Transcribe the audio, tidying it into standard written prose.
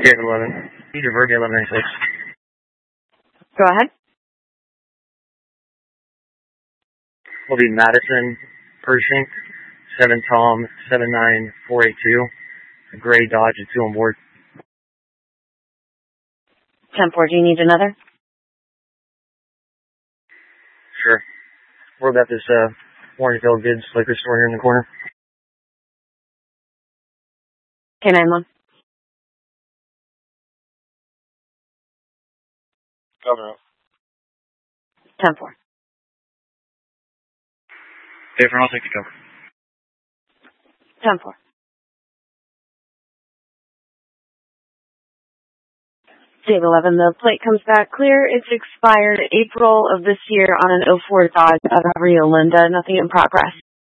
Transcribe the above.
David 11. Need your Verdi 1196. Go ahead. Will be Madison Pershing, 7 Tom 79482. A gray Dodge and 2 on board. 10-4, do you need another? Sure. We're about this Warrenville Goods liquor store here in the corner. K91. Governor. 10-4. Dave, I'll take the cover. 10-4. Dave 11, the plate comes back clear. It's expired April of this year on an 04 Dodge out of Rio Linda. Nothing in progress.